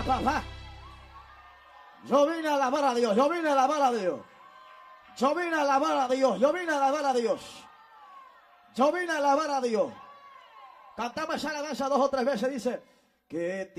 papá. Yo vine a alabar a Dios, yo vine a alabar a Dios. Yo vine a alabar a Dios, yo vine a alabar a Dios. Yo vine a alabar a Dios. Cantamos esa alabanza 2 o 3 veces, dice que